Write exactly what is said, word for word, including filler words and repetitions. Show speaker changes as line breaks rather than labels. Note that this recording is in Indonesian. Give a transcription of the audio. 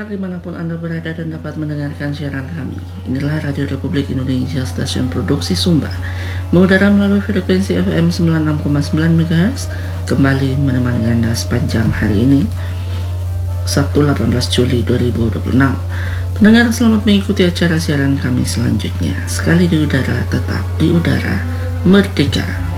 dimanapun Anda berada dan dapat mendengarkan siaran kami. Inilah Radio Republik Indonesia, stasiun produksi Sumba, mengudara melalui frekuensi F M sembilan puluh enam koma sembilan MHz, kembali menemani Anda sepanjang hari ini, Sabtu delapan belas Juli dua ribu dua puluh enam. Pendengar, selamat mengikuti acara siaran kami selanjutnya. Sekali di udara, tetap di udara, merdeka.